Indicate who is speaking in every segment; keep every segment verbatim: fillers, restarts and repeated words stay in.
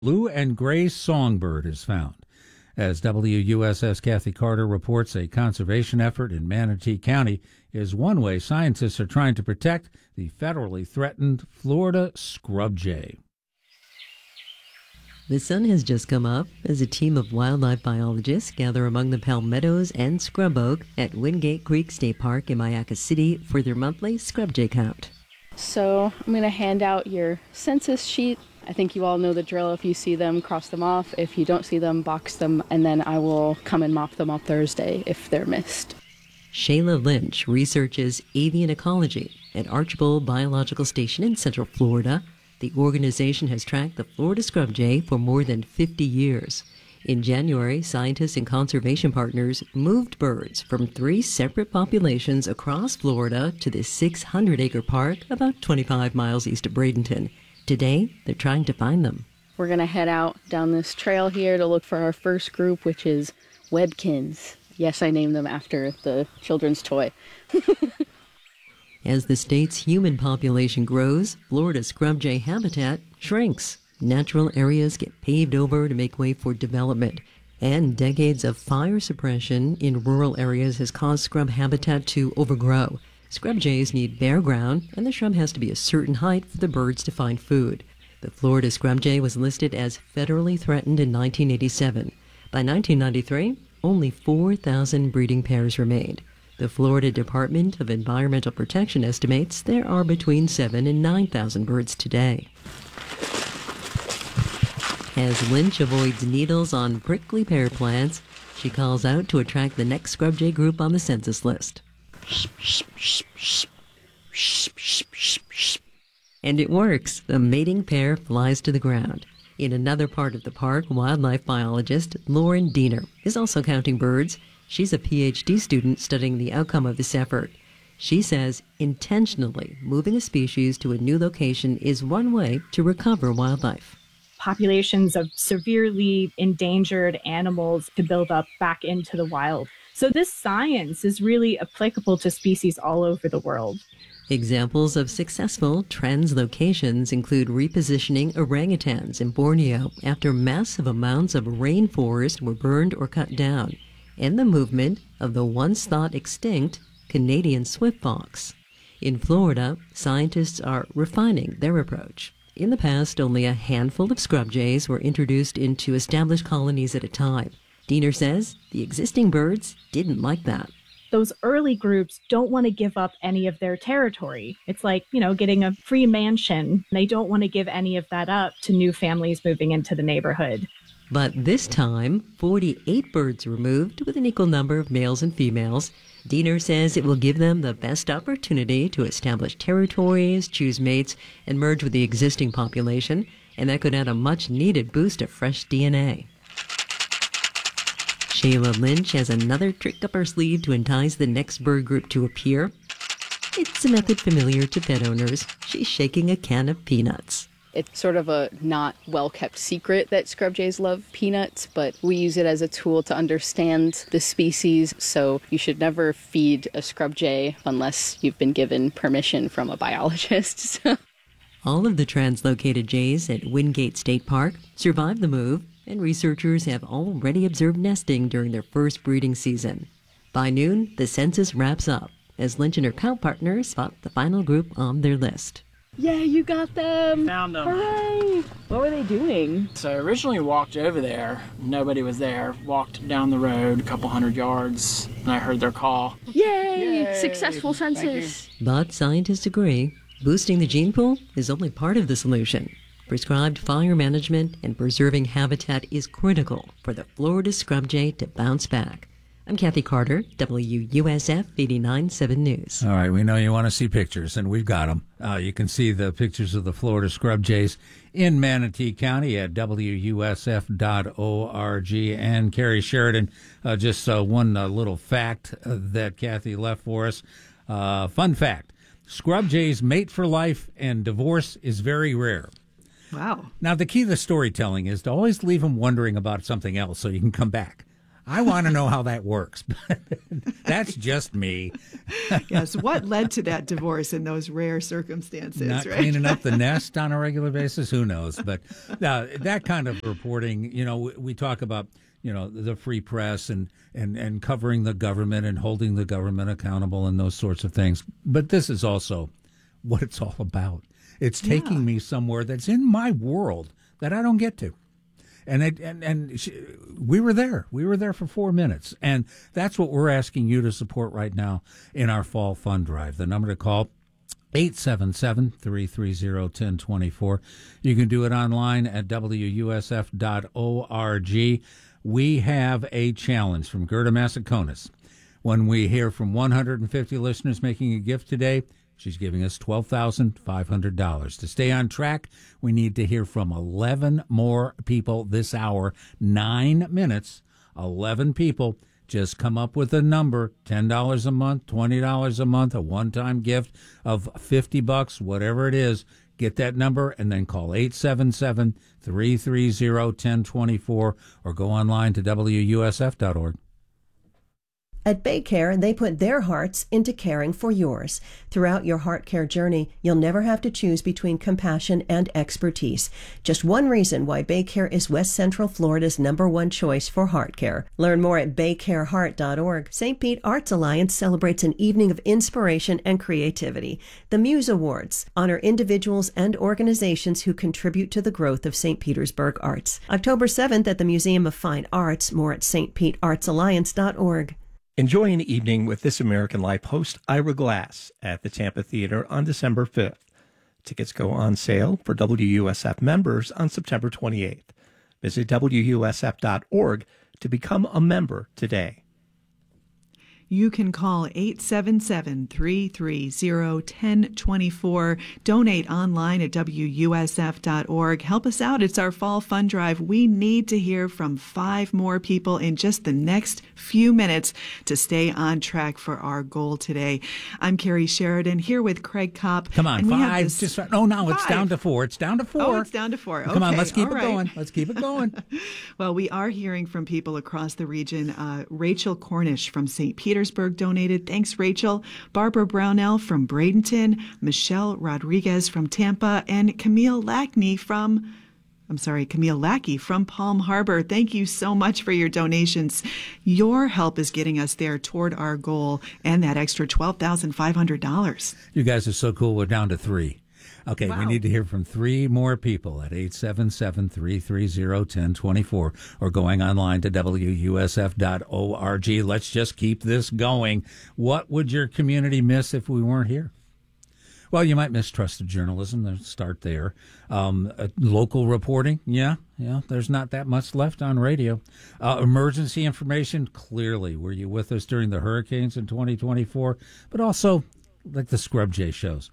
Speaker 1: Blue and gray songbird is found. As W U S F's Kathy Carter reports, a conservation effort in Manatee County is one way scientists are trying to protect the federally threatened Florida scrub jay.
Speaker 2: The sun has just come up as a team of wildlife biologists gather among the palmettos and scrub oak at Wingate Creek State Park in Mayaca City for their monthly scrub jay count.
Speaker 3: So I'm going to hand out your census sheet. I think you all know the drill. If you see them, cross them off. If you don't see them, box them, and then I will come and mop them on Thursday if they're missed.
Speaker 2: Shayla Lynch researches avian ecology at Archbold Biological Station in Central Florida. The organization has tracked the Florida scrub jay for more than fifty years. In January, scientists and conservation partners moved birds from three separate populations across Florida to this six hundred acre park about twenty-five miles east of Bradenton. Today, they're trying to find them.
Speaker 3: We're going to head out down this trail here to look for our first group, which is Webkins. Yes, I named them after the children's toy.
Speaker 2: As the state's human population grows, Florida's scrub jay habitat shrinks. Natural areas get paved over to make way for development. And decades of fire suppression in rural areas has caused scrub habitat to overgrow. Scrub jays need bare ground, and the shrub has to be a certain height for the birds to find food. The Florida scrub jay was listed as federally threatened in nineteen eighty-seven. By nineteen ninety-three, only four thousand breeding pairs remained. The Florida Department of Environmental Protection estimates there are between seven and nine thousand birds today. As Lynch avoids needles on prickly pear plants, she calls out to attract the next scrub jay group on the census list. And it works. The mating pair flies to the ground. In another part of the park, wildlife biologist Lauren Diener is also counting birds. She's a P H D student studying the outcome of this effort. She says intentionally moving a species to a new location is one way to recover wildlife.
Speaker 4: Populations of severely endangered animals to build up back into the wild. So this science is really applicable to species all over the world.
Speaker 2: Examples of successful translocations include repositioning orangutans in Borneo after massive amounts of rainforest were burned or cut down, and the movement of the once thought extinct Canadian swift fox. In Florida, scientists are refining their approach. In the past, only a handful of scrub jays were introduced into established colonies at a time. Diener says the existing birds didn't like that.
Speaker 4: Those early groups don't want to give up any of their territory. It's like, you know, getting a free mansion. They don't want to give any of that up to new families moving into the neighborhood.
Speaker 2: But this time, forty-eight birds were moved with an equal number of males and females. Diener says it will give them the best opportunity to establish territories, choose mates, and merge with the existing population, and that could add a much-needed boost of fresh D N A. Shayla Lynch has another trick up her sleeve to entice the next bird group to appear. It's a method familiar to pet owners. She's shaking a can of peanuts.
Speaker 3: It's sort of a not well-kept secret that scrub jays love peanuts, but we use it as a tool to understand the species, so you should never feed a scrub jay unless you've been given permission from a biologist.
Speaker 2: All of the translocated jays at Wingate State Park survived the move, and researchers have already observed nesting during their first breeding season. By noon, the census wraps up as Lynch and her count partner spot the final group on their list.
Speaker 3: Yeah, you got them!
Speaker 5: Found them.
Speaker 3: Hooray! What were they doing?
Speaker 5: So originally walked over there. Nobody was there. Walked down the road a couple hundred yards, and I heard their call.
Speaker 3: Yay!
Speaker 5: Yay.
Speaker 3: Successful census!
Speaker 2: But scientists agree, boosting the gene pool is only part of the solution. Prescribed fire management and preserving habitat is critical for the Florida scrub jay to bounce back. I'm Kathy Carter, W U S F eighty-nine point seven News.
Speaker 1: All right, we know you want to see pictures, and we've got them. Uh, you can see the pictures of the Florida scrub jays in Manatee County at W U S F dot org. And Carrie Sheridan, uh, just uh, one uh, little fact uh, that Kathy left for us. Uh, fun fact, scrub jays mate for life, and divorce is very rare.
Speaker 6: Wow.
Speaker 1: Now, the key to the storytelling is to always leave them wondering about something else so you can come back. I want to know how that works. That's just me.
Speaker 6: Yes. What led to that divorce in those rare circumstances?
Speaker 1: Not
Speaker 6: right?
Speaker 1: cleaning up the nest on a regular basis. Who knows? But uh, that kind of reporting, you know, we, we talk about, you know, the free press and, and, and covering the government and holding the government accountable and those sorts of things. But this is also what it's all about. It's taking yeah. me somewhere that's in my world that I don't get to. And it, and and she, we were there. We were there for four minutes. And that's what we're asking you to support right now in our fall fund drive. The number to call, eight seven seven, three three zero, one zero two four. You can do it online at W U S F dot org. We have a challenge from Gerda Massaconas. When we hear from one hundred fifty listeners making a gift today, she's giving us twelve thousand five hundred dollars. To stay on track, we need to hear from eleven more people this hour. Nine minutes, eleven people. Just come up with a number, ten dollars a month, twenty dollars a month, a one-time gift of fifty bucks, whatever it is. Get that number and then call eight seven seven, three three zero, one zero two four or go online to W U S F dot org.
Speaker 7: At BayCare, they put their hearts into caring for yours. Throughout your heart care journey, you'll never have to choose between compassion and expertise. Just one reason why BayCare is West Central Florida's number one choice for heart care. Learn more at bay care heart dot org. Saint Pete Arts Alliance celebrates an evening of inspiration and creativity. The Muse Awards honor individuals and organizations who contribute to the growth of Saint Petersburg arts. October seventh at the Museum of Fine Arts. More at st pete arts alliance dot org.
Speaker 8: Enjoy an evening with This American Life host Ira Glass at the Tampa Theater on December fifth. Tickets go on sale for W U S F members on September twenty-eighth. Visit W U S F dot org to become a member today.
Speaker 6: You can call eight seven seven, three three zero, one zero two four. Donate online at W U S F dot org. Help us out. It's our fall fund drive. We need to hear from five more people in just the next few minutes to stay on track for our goal today. I'm Carrie Sheridan here with Craig Kopp.
Speaker 1: Come on,
Speaker 6: and
Speaker 1: five.
Speaker 6: This...
Speaker 1: Just oh no,
Speaker 6: five.
Speaker 1: It's down to four. It's down to four.
Speaker 6: Oh, it's down to four.
Speaker 1: Come
Speaker 6: okay.
Speaker 1: on, let's keep
Speaker 6: All
Speaker 1: it
Speaker 6: right.
Speaker 1: going. Let's keep it going.
Speaker 6: Well, we are hearing from people across the region. Uh, Rachel Cornish from Saint Petersburg donated. Thanks, Rachel. Barbara Brownell from Bradenton, Michelle Rodriguez from Tampa, and Camille Lackney from, I'm sorry, Camille Lackey from Palm Harbor. Thank you so much for your donations. Your help is getting us there toward our goal and that extra twelve thousand five hundred dollars.
Speaker 1: You guys are so cool. We're down to three. Okay, wow. We need to hear from three more people at eight seven seven, three three zero, one zero two four or going online to W U S F dot org. Let's just keep this going. What would your community miss if we weren't here? Well, you might miss trusted journalism. Let's start there. Um, uh, local reporting, yeah, yeah. There's not that much left on radio. Uh, emergency information, clearly. Were you with us during the hurricanes in twenty twenty-four? But also, like the Scrub J shows.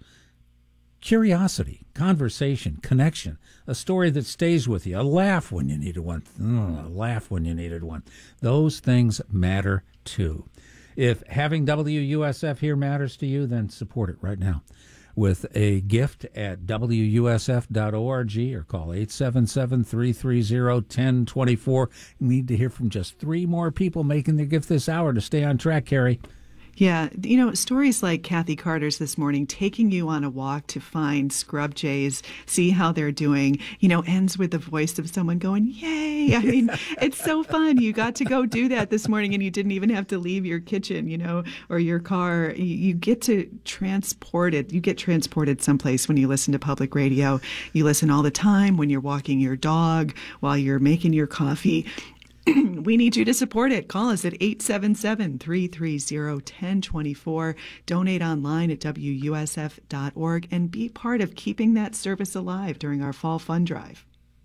Speaker 1: Curiosity, conversation, connection, a story that stays with you, a laugh when you needed one, mm, a laugh when you needed one. Those things matter too. If having W U S F here matters to you, then support it right now with a gift at W U S F dot org or call eight seven seven, three three zero, one zero two four. We need to hear from just three more people making their gift this hour to stay on track, Carrie.
Speaker 6: Yeah, you know, stories like Kathy Carter's this morning, taking you on a walk to find scrub jays, see how they're doing, you know, ends with the voice of someone going, yay. I mean, it's so fun. You got to go do that this morning and you didn't even have to leave your kitchen, you know, or your car. You, you get to transport it. You get transported someplace when you listen to public radio. You listen all the time when you're walking your dog, while you're making your coffee. We need you to support it. Call us at eight seven seven, three three zero, one zero two four. Donate online at W U S F dot org and be part of keeping that service alive during our fall fund drive.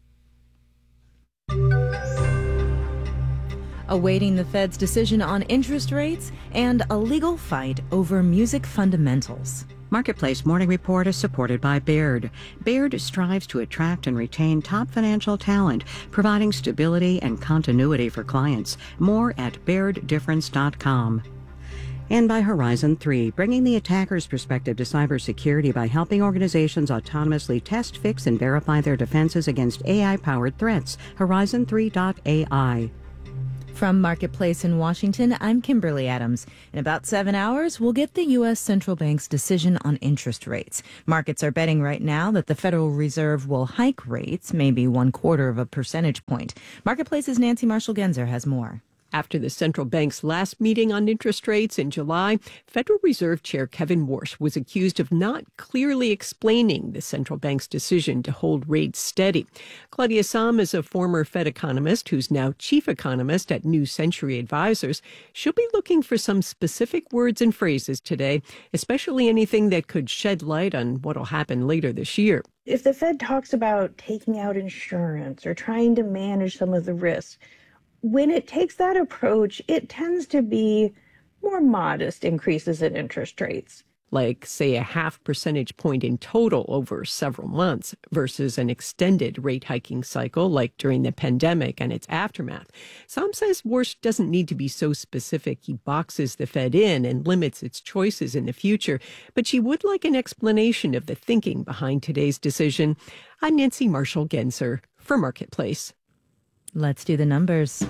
Speaker 9: Awaiting the Fed's decision on interest rates and a legal fight over music fundamentals.
Speaker 10: Marketplace Morning Report is supported by Baird. Baird strives to attract and retain top financial talent, providing stability and continuity for clients. More at baird difference dot com. And by Horizon three, bringing the attacker's perspective to cybersecurity by helping organizations autonomously test, fix, and verify their defenses against A I-powered threats. Horizon three dot A I.
Speaker 9: From Marketplace in Washington, I'm Kimberly Adams. In about seven hours, we'll get the U S Central Bank's decision on interest rates. Markets are betting right now that the Federal Reserve will hike rates, maybe one quarter of a percentage point. Marketplace's Nancy Marshall-Genzer has more.
Speaker 11: After the central bank's last meeting on interest rates in July, Federal Reserve Chair Kevin Warsh was accused of not clearly explaining the central bank's decision to hold rates steady. Claudia Sahm is a former Fed economist who's now chief economist at New Century Advisors. She'll be looking for some specific words and phrases today, especially anything that could shed light on what'll happen later this year.
Speaker 12: If the Fed talks about taking out insurance or trying to manage some of the risks, when it takes that approach, it tends to be more modest increases in interest rates.
Speaker 11: Like, say, a half percentage point in total over several months versus an extended rate hiking cycle like during the pandemic and its aftermath. Sahm says Warsh doesn't need to be so specific he boxes the Fed in and limits its choices in the future, but she would like an explanation of the thinking behind today's decision. I'm Nancy Marshall-Genzer for Marketplace.
Speaker 9: Let's do the numbers.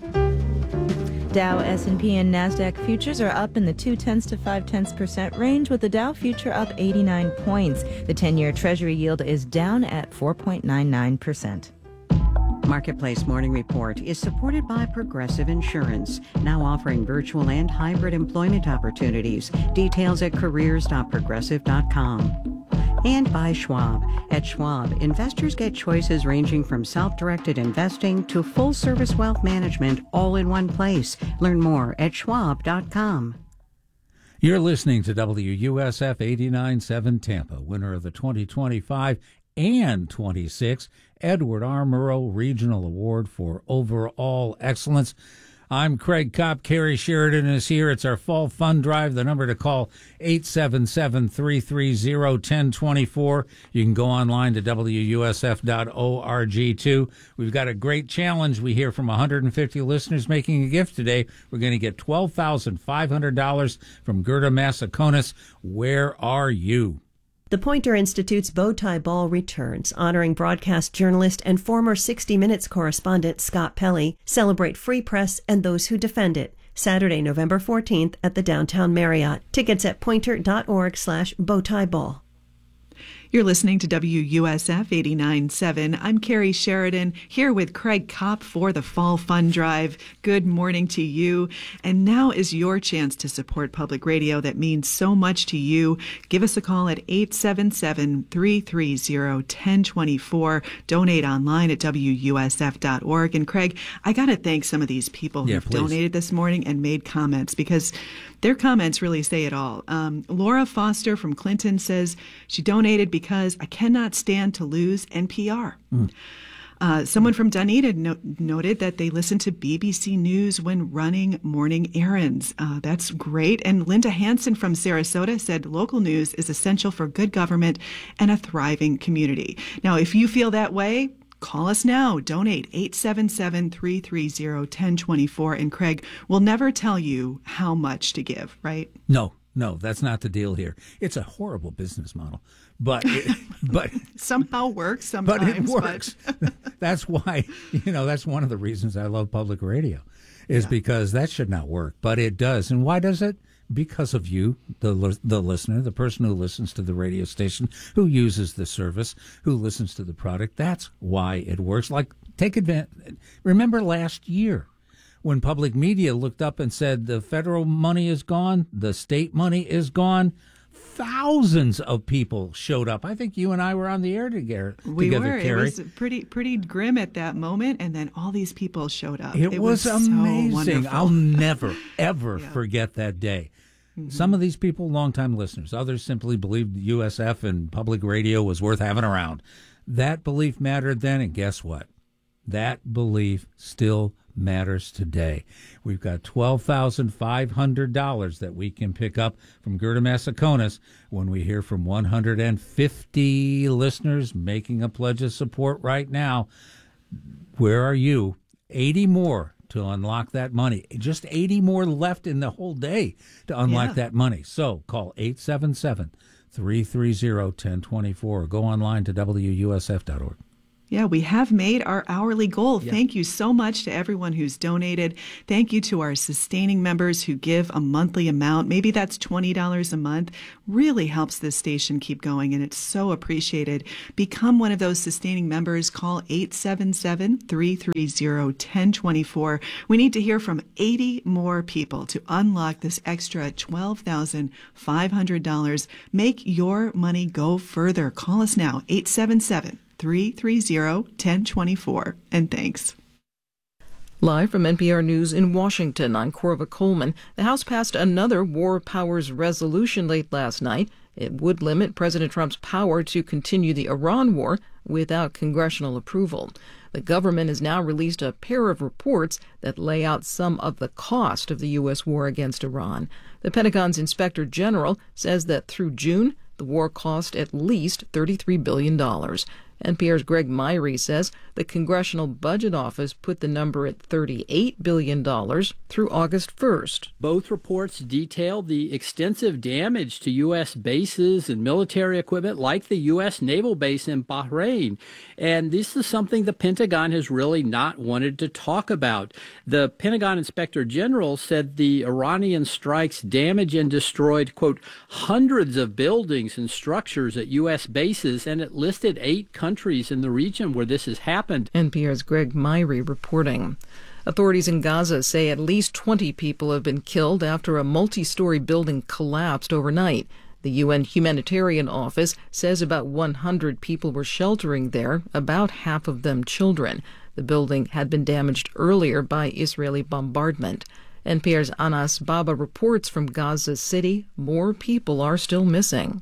Speaker 9: Dow, S and P, and NASDAQ futures are up in the two tenths to five tenths percent range, with the Dow future up eighty-nine points. The ten-year Treasury yield is down at four point nine nine percent.
Speaker 10: Marketplace Morning Report is supported by Progressive Insurance, now offering virtual and hybrid employment opportunities. Details at careers dot progressive dot com. And by Schwab. At Schwab, investors get choices ranging from self-directed investing to full-service wealth management all in one place. Learn more at schwab dot com.
Speaker 1: You're listening to W U S F eighty-nine point seven Tampa, winner of the twenty twenty-five and twenty-six Edward R. Murrow Regional Award for Overall Excellence. I'm Craig Kopp. Carrie Sheridan is here. It's our fall fund drive. The number to call, eight seven seven, three three zero, one zero two four. You can go online to W U S F dot org, too. We've got a great challenge. We hear from one hundred fifty listeners making a gift today. We're going to get twelve thousand five hundred dollars from Gerda Massaconas. Where are you?
Speaker 7: The Poynter Institute's Bowtie Ball returns, honoring broadcast journalist and former sixty minutes correspondent Scott Pelley. Celebrate free press and those who defend it. Saturday, November fourteenth at the Downtown Marriott. Tickets at poynter dot org slash bowtie ball.
Speaker 6: You're listening to W U S F eighty-nine point seven. I'm Carrie Sheridan, here with Craig Kopp for the Fall Fund Drive. Good morning to you. And now is your chance to support public radio that means so much to you. Give us a call at eight seven seven, three three zero, one zero two four. Donate online at W U S F dot org. And Craig, I got to thank some of these people
Speaker 1: yeah,
Speaker 6: who've
Speaker 1: please.
Speaker 6: donated this morning and made comments, because their comments really say it all. Um, Laura Foster from Clinton says she donated because I cannot stand to lose N P R. Mm. Uh, someone from Dunedin no- noted that they listen to B B C News when running morning errands. Uh, that's great. And Linda Hansen from Sarasota said local news is essential for good government and a thriving community. Now, if you feel that way, call us now. Donate eight seven seven, three three zero, one zero two four. And Craig, we'll never tell you how much to give, right?
Speaker 1: No, no, that's not the deal here. It's a horrible business model, but it, but
Speaker 6: somehow works. Sometimes,
Speaker 1: but it works. But... That's why, you know, that's one of the reasons I love public radio, is yeah. because that should not work, but it does. And why does it? Because of you, the the listener, the person who listens to the radio station, who uses the service, who listens to the product. That's why it works. Like, take advantage. Remember last year when public media looked up and said the federal money is gone, the state money is gone. Thousands of people showed up. I think you and I were on the air together.
Speaker 6: We
Speaker 1: together,
Speaker 6: were.
Speaker 1: Carrie.
Speaker 6: It was pretty pretty grim at that moment, and then all these people showed up.
Speaker 1: It,
Speaker 6: it
Speaker 1: was,
Speaker 6: was
Speaker 1: amazing.
Speaker 6: So
Speaker 1: I'll never, ever
Speaker 6: yeah.
Speaker 1: forget that day.
Speaker 6: Mm-hmm.
Speaker 1: Some of these people, longtime listeners. Others simply believed U S F and public radio was worth having around. That belief mattered then, and guess what? That belief still matters today. We've got twelve thousand five hundred dollars that we can pick up from Gerda Massaconas when we hear from one hundred fifty listeners making a pledge of support right now. Where are you? eighty more to unlock that money. Just eighty more left in the whole day to unlock yeah. that money. So call eight seven seven, three three zero, one zero two four or go online to W U S F dot org.
Speaker 6: Yeah, we have made our hourly goal.
Speaker 1: Yeah.
Speaker 6: Thank you so much to everyone who's donated. Thank you to our sustaining members who give a monthly amount. Maybe that's twenty dollars a month. Really helps this station keep going, and it's so appreciated. Become one of those sustaining members. Call eight seven seven, three three zero, one zero two four. We need to hear from eighty more people to unlock this extra twelve thousand five hundred dollars. Make your money go further. Call us now, eight seven seven, three three zero, one zero two four. And thanks.
Speaker 13: Live from N P R News in Washington, I'm Corva Coleman. The House passed another War Powers resolution late last night. It would limit President Trump's power to continue the Iran war without congressional approval. The government has now released a pair of reports that lay out some of the cost of the U S war against Iran. The Pentagon's Inspector General says that through June, the war cost at least thirty-three billion dollars. N P R's Greg Myrie says the Congressional Budget Office put the number at thirty-eight billion dollars through August first.
Speaker 14: Both reports detail the extensive damage to U S bases and military equipment like the U S naval base in Bahrain. And this is something the Pentagon has really not wanted to talk about. The Pentagon Inspector General said the Iranian strikes damaged and destroyed, quote, hundreds of buildings and structures at U S bases, and it listed eight countries countries in the region where this has happened.
Speaker 13: N P R's Greg Myrie reporting. Authorities in Gaza say at least twenty people have been killed after a multi-story building collapsed overnight. The U N Humanitarian Office says about one hundred people were sheltering there, about half of them children. The building had been damaged earlier by Israeli bombardment. N P R's Anas Baba reports from Gaza City more people are still missing.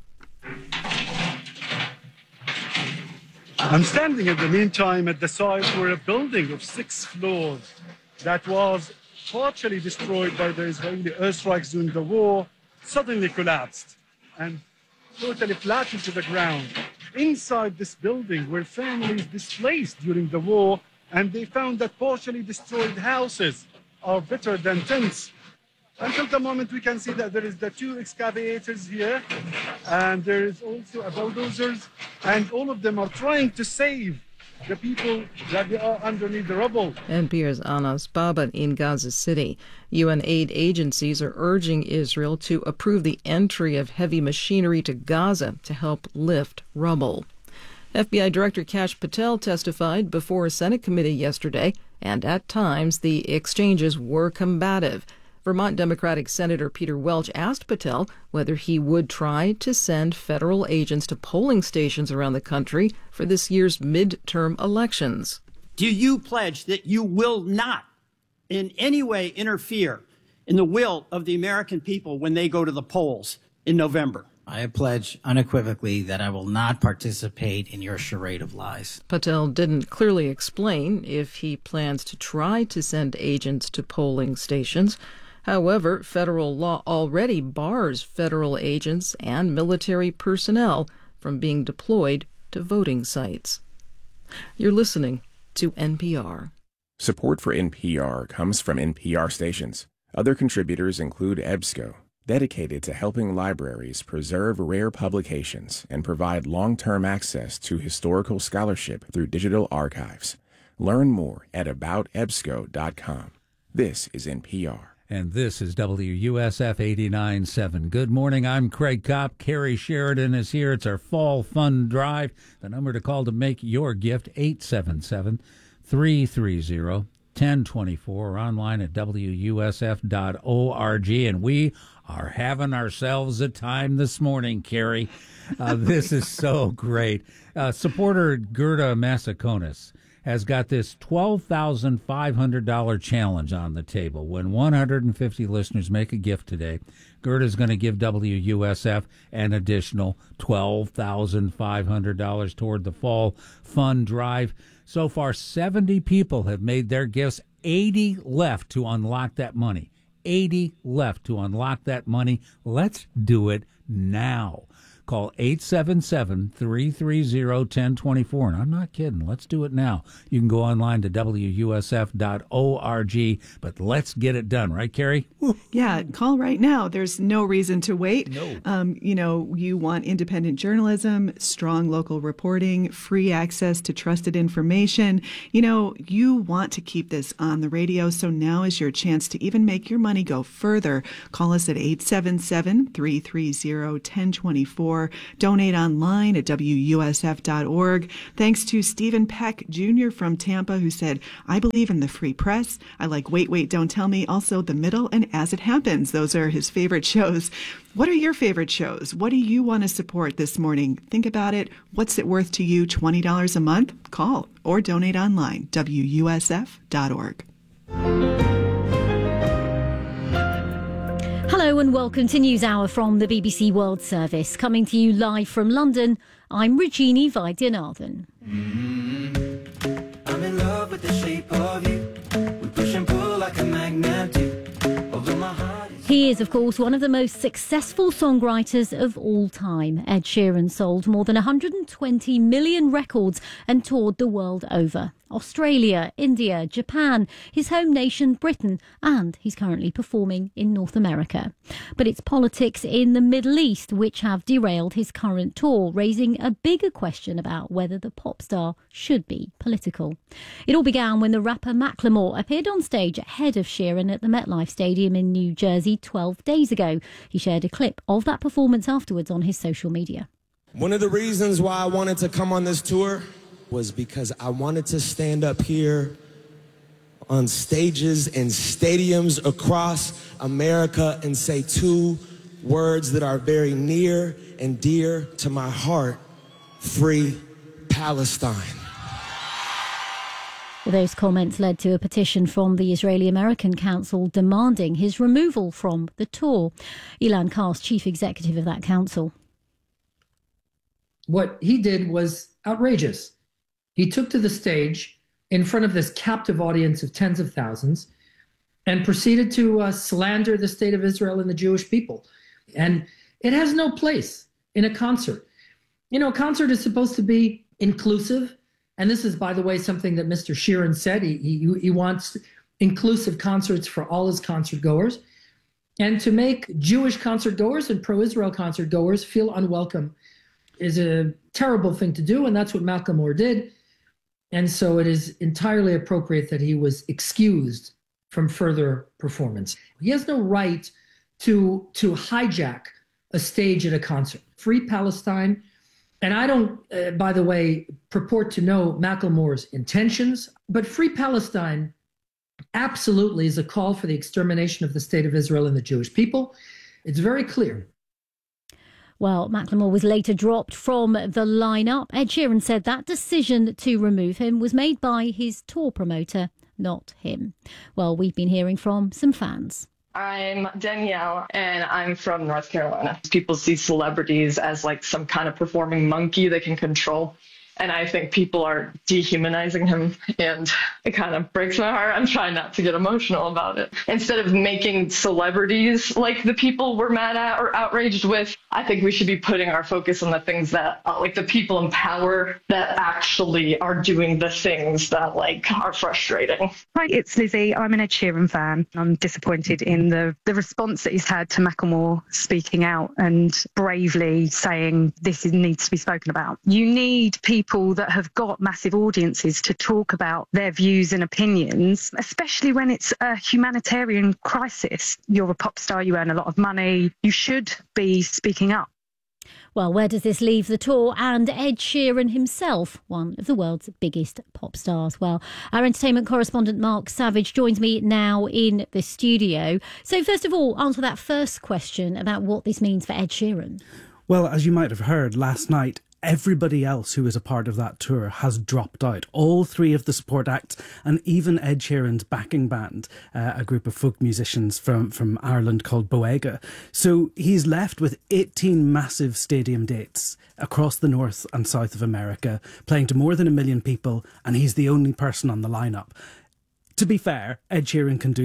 Speaker 15: I'm standing in the meantime at the site where a building of six floors that was partially destroyed by the Israeli airstrikes during the war suddenly collapsed and totally flattened to the ground. Inside this building were families displaced during the war, and they found that partially destroyed houses are better than tents. Until the moment we can see that there is the two excavators here, and there is also a bulldozer, and all of them are trying to save the people that they are underneath the rubble.
Speaker 13: N P R's Anas Baba in Gaza City. U N aid agencies are urging Israel to approve the entry of heavy machinery to Gaza to help lift rubble. F B I Director Kash Patel testified before a Senate committee yesterday, and at times the exchanges were combative. Vermont Democratic Senator Peter Welch asked Patel whether he would try to send federal agents to polling stations around the country for this year's midterm elections.
Speaker 16: Do you pledge that you will not in any way interfere in the will of the American people when they go to the polls in November?
Speaker 17: I pledge unequivocally that I will not participate in your charade of lies.
Speaker 13: Patel didn't clearly explain if he plans to try to send agents to polling stations. However, federal law already bars federal agents and military personnel from being deployed to voting sites. You're listening to N P R.
Speaker 18: Support for N P R comes from N P R stations. Other contributors include EBSCO, dedicated to helping libraries preserve rare publications and provide long-term access to historical scholarship through digital archives. Learn more at about ebsco dot com. This is N P R.
Speaker 1: And this is W U S F eighty-nine point seven. Good morning. I'm Craig Kopp. Carrie Sheridan is here. It's our Fall Fund Drive. The number to call to make your gift, eight seven seven, three three zero, one zero two four, or online at W U S F dot org. And we are having ourselves a time this morning, Carrie. Uh, this is so great. Uh, supporter Gerda Massaconis has got this twelve thousand five hundred dollars challenge on the table. When one hundred fifty listeners make a gift today, Gerda is going to give W U S F an additional twelve thousand five hundred dollars toward the Fall Fund Drive. So far, seventy people have made their gifts, eighty left to unlock that money. eighty left to unlock that money. Let's do it now. Call eight seven seven, three three zero, one zero two four. And I'm not kidding. Let's do it now. You can go online to W U S F dot org, but let's get it done. Right, Carrie? Woo.
Speaker 6: Yeah, call right now. There's no reason to wait.
Speaker 1: No.
Speaker 6: Um, you know, you want independent journalism, strong local reporting, free access to trusted information. You know, you want to keep this on the radio, so now is your chance to even make your money go further. Call us at eight seven seven, three three zero, one zero two four. Donate online at W U S F dot org. Thanks to Stephen Peck Junior from Tampa, who said, I believe in the free press. I like Wait, Wait, Don't Tell Me, also The Middle and As It Happens. Those are his favorite shows. What are your favorite shows? What do you want to support this morning? Think about it. What's it worth to you? twenty dollars a month? Call or donate online. W U S F dot org.
Speaker 19: Hello and welcome to NewsHour from the B B C World Service. Coming to you live from London, I'm Regini Vaidyanathan.
Speaker 20: Mm-hmm. I'm in love with the shape of you. We push and pull like a magnet do. Although my heart is...
Speaker 19: He is, of course, one of the most successful songwriters of all time. Ed Sheeran sold more than one hundred twenty million records and toured the world over. Australia, India, Japan, his home nation Britain, and he's currently performing in North America. But it's politics in the Middle East which have derailed his current tour, raising a bigger question about whether the pop star should be political. It all began when the rapper Macklemore appeared on stage ahead of Sheeran at the MetLife Stadium in New Jersey twelve days ago. He shared a clip of that performance afterwards on his social media.
Speaker 21: One of the reasons why I wanted to come on this tour was because I wanted to stand up here on stages and stadiums across America and say two words that are very near and dear to my heart: free Palestine.
Speaker 19: Well, those comments led to a petition from the Israeli-American Council demanding his removal from the tour. Ilan Kars, chief executive of that council.
Speaker 22: What he did was outrageous. He took to the stage in front of this captive audience of tens of thousands and proceeded to uh, slander the state of Israel and the Jewish people. And it has no place in a concert. You know, a concert is supposed to be inclusive. And this is, by the way, something that Mister Sheeran said. He, he, he wants inclusive concerts for all his concert goers. And to make Jewish concert goers and pro-Israel concert goers feel unwelcome is a terrible thing to do. And that's what Macklemore did. And so it is entirely appropriate that he was excused from further performance. He has no right to, to hijack a stage at a concert. Free Palestine. And I don't, uh, by the way, purport to know Macklemore's intentions, but Free Palestine absolutely is a call for the extermination of the state of Israel and the Jewish people. It's very clear.
Speaker 19: Well, Macklemore was later dropped from the lineup. Ed Sheeran said that decision to remove him was made by his tour promoter, not him. Well, we've been hearing from some fans.
Speaker 23: I'm Danielle, and I'm from North Carolina. People see celebrities as like some kind of performing monkey they can control. And I think people are dehumanizing him, and it kind of breaks my heart. I'm trying not to get emotional about it. Instead of making celebrities like the people we're mad at or outraged with, I think we should be putting our focus on the things that, uh, like the people in power that actually are doing the things that like are frustrating.
Speaker 24: Hi, it's Lizzie. I'm an Ed Sheeran fan. I'm disappointed in the, the response that he's had to Macklemore speaking out and bravely saying this needs to be spoken about. You need people People that have got massive audiences to talk about their views and opinions, especially when it's a humanitarian crisis. You're a pop star, you earn a lot of money, you should be speaking up.
Speaker 19: Well, where does this leave the tour and Ed Sheeran himself, one of the world's biggest pop stars? Well, our entertainment correspondent Mark Savage joins me now in the studio. So first of all, answer that first question about what this means for Ed Sheeran.
Speaker 25: Well, as you might have heard last night, everybody else who is a part of that tour has dropped out. All three of the support acts and even Ed Sheeran's backing band, uh, a group of folk musicians from, from Ireland called Boega. So he's left with eighteen massive stadium dates across the North and South of America, playing to more than a million people, and he's the only person on the lineup. To be fair, Ed Sheeran can do that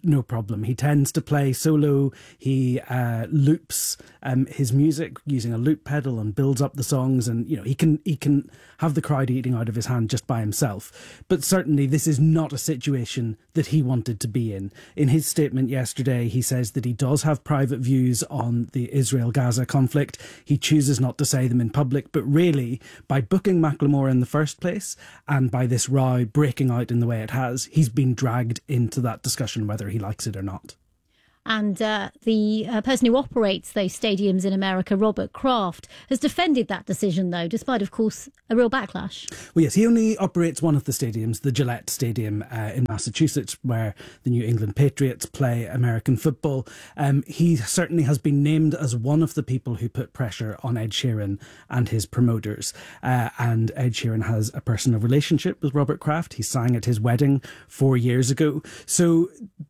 Speaker 25: no problem. He tends to play solo. He uh, loops um, his music using a loop pedal and builds up the songs. And, you know, he can he can have the crowd eating out of his hand just by himself. But certainly this is not a situation that he wanted to be in. In his statement yesterday, he says that he does have private views on the Israel-Gaza conflict. He chooses not to say them in public. But really, by booking Macklemore in the first place and by this row breaking out in the way it has, he's been dragged into that discussion whether he likes it or not.
Speaker 19: And uh, the uh, person who operates those stadiums in America, Robert Kraft, has defended that decision, though, despite, of course, a real backlash.
Speaker 25: Well, yes, he only operates one of the stadiums, the Gillette Stadium uh, in Massachusetts, where the New England Patriots play American football. Um, he certainly has been named as one of the people who put pressure on Ed Sheeran and his promoters. Uh, and Ed Sheeran has a personal relationship with Robert Kraft. He sang at his wedding four years ago. So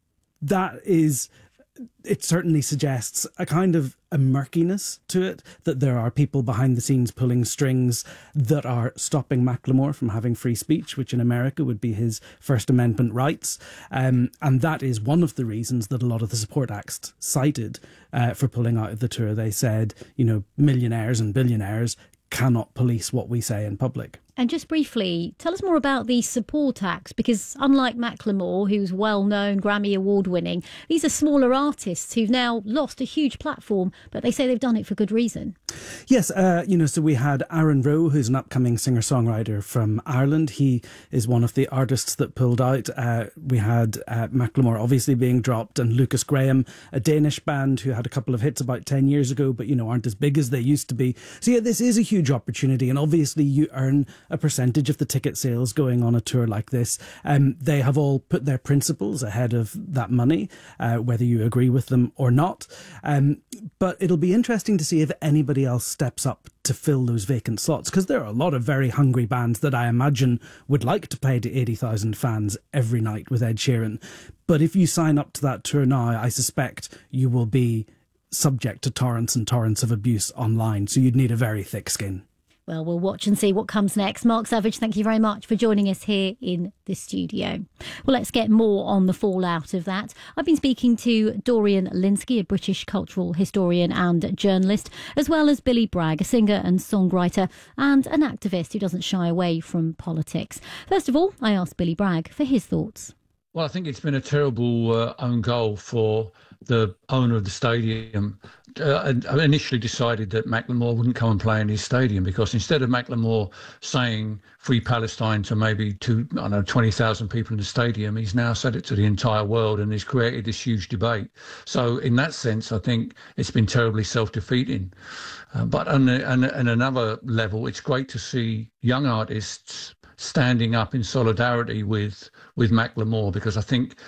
Speaker 25: that is... It certainly suggests a kind of a murkiness to it, that there are people behind the scenes pulling strings that are stopping Macklemore from having free speech, which in America would be his First Amendment rights. Um, and that is one of the reasons that a lot of the support acts cited uh, for pulling out of the tour. They said, you know, millionaires and billionaires cannot police what we say in public.
Speaker 19: And just briefly, tell us more about these support acts, because unlike Macklemore, who's well-known, Grammy Award-winning, these are smaller artists who've now lost a huge platform, but they say they've done it for good reason.
Speaker 25: Yes, uh, you know, so we had Aaron Rowe, who's an upcoming singer-songwriter from Ireland. He is one of the artists that pulled out. Uh, we had uh, Macklemore obviously being dropped, and Lucas Graham, a Danish band who had a couple of hits about ten years ago, but, you know, aren't as big as they used to be. So yeah, this is a huge opportunity, and obviously you earn a percentage of the ticket sales going on a tour like this. Um, they have all put their principles ahead of that money, uh, whether you agree with them or not. Um, but it'll be interesting to see if anybody else steps up to fill those vacant slots, because there are a lot of very hungry bands that I imagine would like to play to eighty thousand fans every night with Ed Sheeran. But if you sign up to that tour now, I suspect you will be subject to torrents and torrents of abuse online. So you'd need a very thick skin.
Speaker 19: Well, we'll watch and see what comes next. Mark Savage, thank you very much for joining us here in the studio. Well, let's get more on the fallout of that. I've been speaking to Dorian Lynskey, a British cultural historian and journalist, as well as Billy Bragg, a singer and songwriter and an activist who doesn't shy away from politics. First of all, I asked Billy Bragg for his thoughts.
Speaker 2: Well, I think it's been a terrible uh, own goal for the owner of the stadium. Uh, I initially decided that Macklemore wouldn't come and play in his stadium, because instead of Macklemore saying Free Palestine to maybe two, I don't know, twenty thousand people in the stadium, he's now said it to the entire world, and he's created this huge debate. So in that sense, I think it's been terribly self-defeating. Uh, but on, the, on, on another level, it's great to see young artists standing up in solidarity with with Macklemore, because I think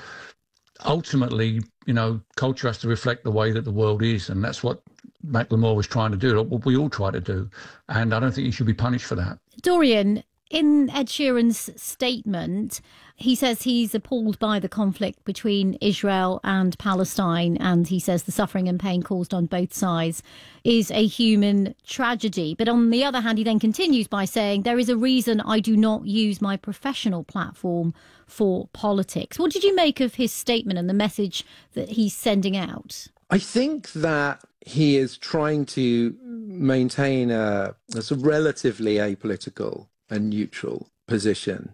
Speaker 2: ultimately, you know, culture has to reflect the way that the world is, and that's what Macklemore was trying to do, what we all try to do, and I don't think he should be punished for that.
Speaker 19: Dorian, in Ed Sheeran's statement, he says he's appalled by the conflict between Israel and Palestine, and he says the suffering and pain caused on both sides is a human tragedy. But on the other hand, he then continues by saying, there is a reason I do not use my professional platform for politics. What did you make of his statement and the message that he's sending out?
Speaker 3: I think that he is trying to maintain a, a sort of relatively apolitical and neutral position.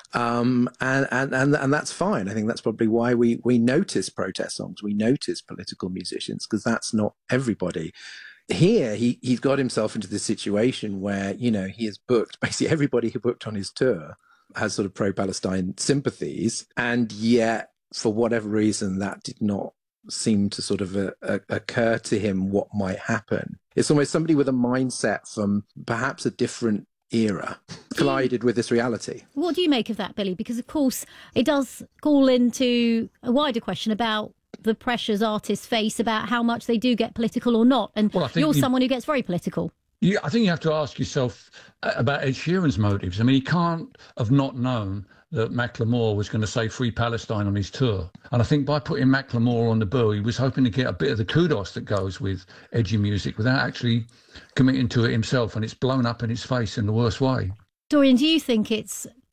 Speaker 3: Um, and, and, and, and that's fine. I think that's probably why we, we notice protest songs. We notice political musicians, because that's not everybody. Here, he, he's got himself into this situation where, you know, he has booked, basically everybody who booked on his tour has sort of pro-Palestine sympathies. And yet, for whatever reason, that did not seem to sort of uh, uh, occur to him what might happen. It's almost somebody with a mindset from perhaps a different era collided with this reality.
Speaker 19: What do you make of that, Billy? Because, of course, it does call into a wider question about the pressures artists face about how much they do get political or not. And well, you're you, someone who gets very political.
Speaker 2: Yeah, I think you have to ask yourself about Ed Sheeran's motives. I mean, he can't have not known that Macklemore was going to say Free Palestine on his tour. And I think by putting Macklemore on the bill, he was hoping to get a bit of the kudos that goes with edgy music without actually committing to it himself. And it's blown up in his face in the worst way.
Speaker 19: Dorian, do you think it's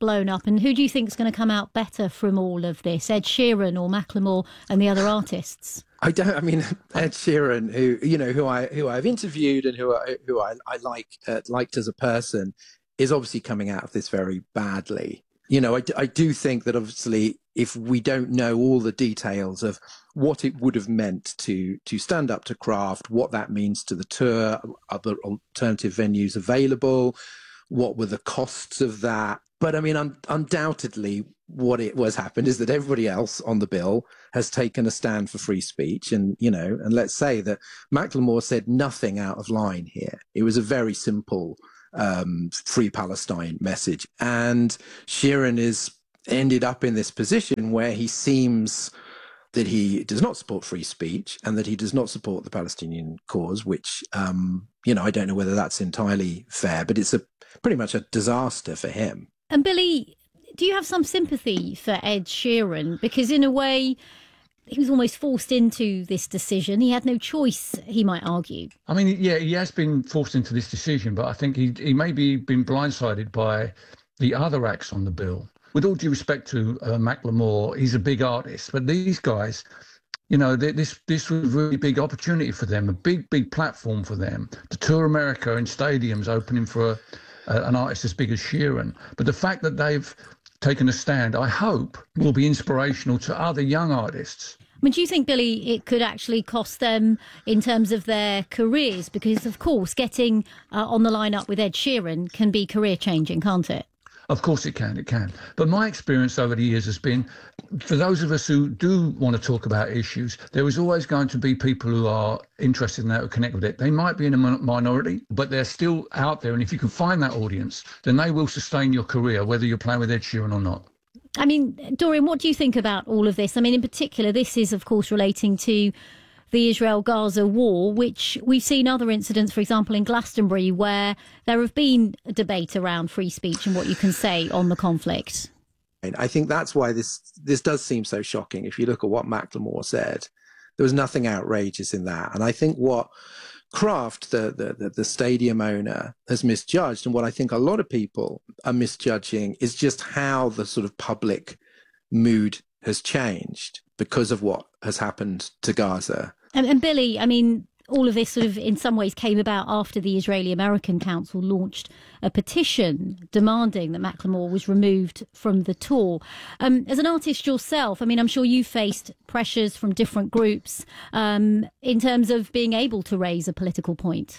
Speaker 19: blown up. And who do you think is going to come out better from all of this, Ed Sheeran or Macklemore and the other artists?
Speaker 3: I don't. I mean, Ed Sheeran, who you know, who I who I've interviewed and who I who I, I like uh, liked as a person, is obviously coming out of this very badly. You know, I, I do think that obviously, if we don't know all the details of what it would have meant to to stand up to Kraft, what that means to the tour, other alternative venues available, what were the costs of that. But I mean, un- undoubtedly, what it was happened is that everybody else on the bill has taken a stand for free speech. And, you know, and let's say that Macklemore said nothing out of line here. It was a very simple um, free Palestine message. And Sheeran is ended up in this position where he seems that he does not support free speech and that he does not support the Palestinian cause, which, um, you know, I don't know whether that's entirely fair, but it's a pretty much a disaster for him.
Speaker 19: And Billy, do you have some sympathy for Ed Sheeran? Because in a way, he was almost forced into this decision. He had no choice, he might argue.
Speaker 2: I mean, yeah, he has been forced into this decision, but I think he, he maybe been blindsided by the other acts on the bill. With all due respect to uh, Macklemore, he's a big artist, but these guys, you know, they, this this was a really big opportunity for them, a big, big platform for them to tour America in stadiums opening for a, a, an artist as big as Sheeran. But the fact that they've taken a stand, I hope, will be inspirational to other young artists.
Speaker 19: I mean, do you think, Billy, it could actually cost them in terms of their careers? Because, of course, getting uh, on the lineup with Ed Sheeran can be career-changing, can't it?
Speaker 2: Of course it can, it can. But my experience over the years has been, for those of us who do want to talk about issues, there is always going to be people who are interested in that, who connect with it. They might be in a minority, but they're still out there. And if you can find that audience, then they will sustain your career, whether you're playing with Ed Sheeran or not.
Speaker 19: I mean, Dorian, what do you think about all of this? I mean, in particular, this is, of course, relating to the Israel-Gaza war, which we've seen other incidents, for example, in Glastonbury, where there have been a debate around free speech and what you can say on the conflict.
Speaker 3: I think that's why this this does seem so shocking. If you look at what Macklemore said, there was nothing outrageous in that. And I think what Kraft, the, the, the stadium owner, has misjudged, and what I think a lot of people are misjudging, is just how the sort of public mood has changed because of what has happened to Gaza.
Speaker 19: And, and Billy, I mean, all of this sort of in some ways came about after the Israeli-American Council launched a petition demanding that Macklemore was removed from the tour. Um, as an artist yourself, I mean, I'm sure you faced pressures from different groups um, in terms of being able to raise a political point.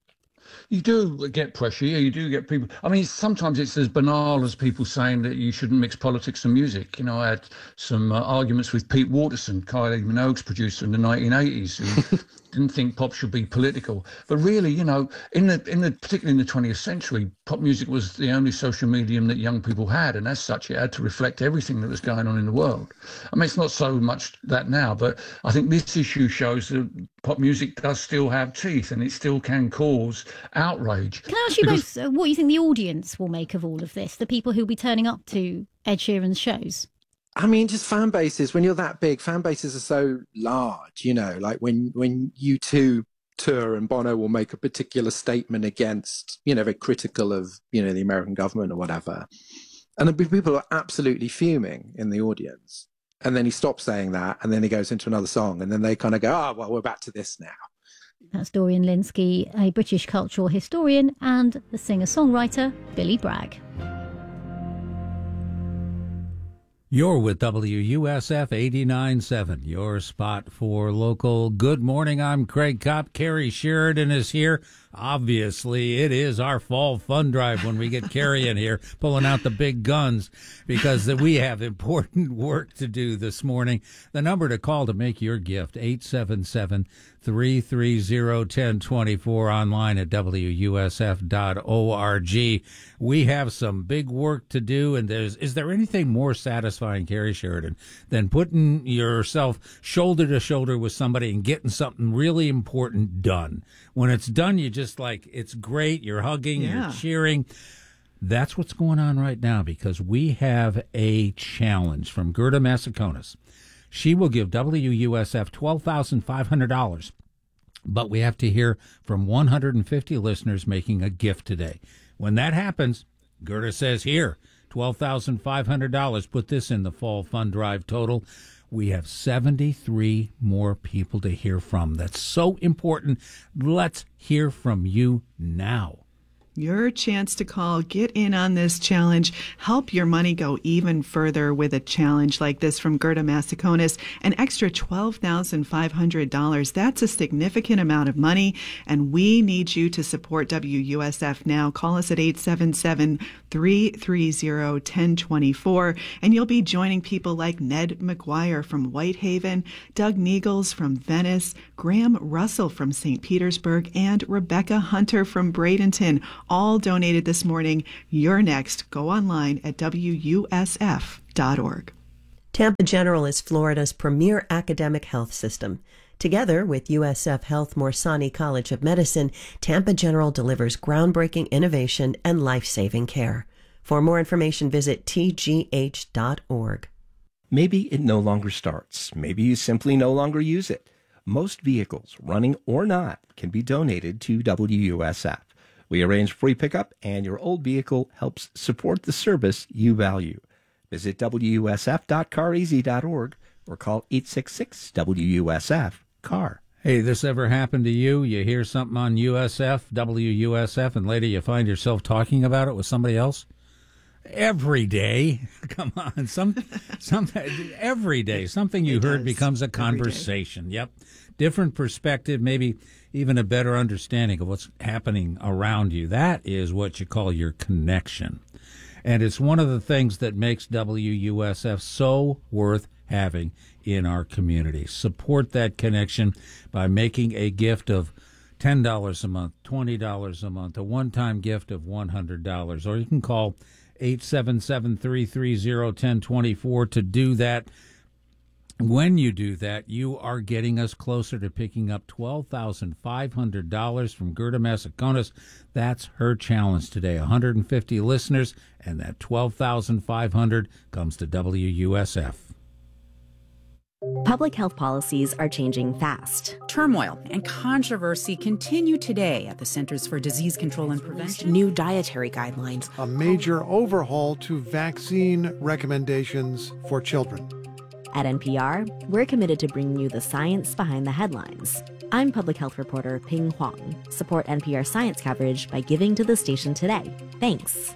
Speaker 2: You do get pressure, yeah, you do get people. I mean, sometimes it's as banal as people saying that you shouldn't mix politics and music. You know, I had some uh, arguments with Pete Waterson, Kylie Minogue's producer in the nineteen eighties, who didn't think pop should be political. But really, you know, in the in the particularly in the twentieth century, pop music was the only social medium that young people had, and as such, it had to reflect everything that was going on in the world. I mean, it's not so much that now, but I think this issue shows that pop music does still have teeth, and it still can cause outrage.
Speaker 19: Can I ask you both uh, what you think the audience will make of all of this, the people who'll be turning up to Ed Sheeran's shows?
Speaker 3: I mean, just fan bases, when you're that big, fan bases are so large, you know, like when, when U two tour and Bono will make a particular statement against, you know, very critical of, you know, the American government or whatever. And the people are absolutely fuming in the audience. And then he stops saying that, and then he goes into another song, and then they kind of go, oh, well, we're back to this now.
Speaker 19: That's Dorian Lynskey, a British cultural historian, and the singer-songwriter Billy Bragg.
Speaker 1: You're with W U S F eighty-nine point seven, your spot for local. Good morning, I'm Craig Kopp. Carrie Sheridan is here. Obviously, it is our fall fun drive when we get Carrie in here, pulling out the big guns, because we have important work to do this morning. The number to call to make your gift, eight seven seven, three three zero, one zero two four, online at W U S F dot org. We have some big work to do, and there's is there anything more satisfying, Carrie Sheridan, than putting yourself shoulder to shoulder with somebody and getting something really important done? When it's done, you just like, it's great, you're hugging, yeah. You're cheering. That's what's going on right now, because we have a challenge from Gerda Massaconas. She will give W U S F twelve thousand five hundred dollars, but we have to hear from one hundred fifty listeners making a gift today. When that happens, Gerda says, here, twelve thousand five hundred dollars. Put this in the fall fund drive total. We have seventy-three more people to hear from. That's so important. Let's hear from you now.
Speaker 6: Your chance to call, get in on this challenge, help your money go even further with a challenge like this from Gerda Massaconis, an extra twelve thousand five hundred dollars. That's a significant amount of money, and we need you to support W U S F now. Call us at eight seven seven, three three zero, one zero two four, and you'll be joining people like Ned McGuire from Whitehaven, Doug Niegels from Venice, Graham Russell from Saint Petersburg, and Rebecca Hunter from Bradenton. All donated this morning. You're next. Go online at W U S F dot org.
Speaker 7: Tampa General is Florida's premier academic health system. Together with U S F Health Morsani College of Medicine, Tampa General delivers groundbreaking innovation and life-saving care. For more information, visit T G H dot org.
Speaker 4: Maybe it no longer starts. Maybe you simply no longer use it. Most vehicles, running or not, can be donated to W U S F. We arrange free pickup, and your old vehicle helps support the service you value. Visit W U S F dot car easy dot org or call eight six six W U S F C A R.
Speaker 1: Hey, this ever happened to you? You hear something on U S F, W U S F, and later you find yourself talking about it with somebody else? Every day. Come on. Some, some, every day. Something you it heard becomes a conversation. Yep. Different perspective, maybe even a better understanding of what's happening around you. That is what you call your connection. And it's one of the things that makes W U S F so worth having in our community. Support that connection by making a gift of ten dollars a month, twenty dollars a month, a one-time gift of one hundred dollars. Or you can call eight seven seven, three three zero, one zero two four to do that. When you do that, you are getting us closer to picking up twelve thousand five hundred dollars from Gerda Massaconis. That's her challenge today. one hundred fifty listeners, and that twelve thousand five hundred dollars comes to W U S F.
Speaker 5: Public health policies are changing fast.
Speaker 8: Turmoil and controversy continue today at the Centers for Disease Control and Prevention.
Speaker 5: New dietary guidelines.
Speaker 11: A major overhaul to vaccine recommendations for children.
Speaker 5: At N P R, we're committed to bringing you the science behind the headlines. I'm public health reporter Ping Huang. Support N P R science coverage by giving to the station today. Thanks.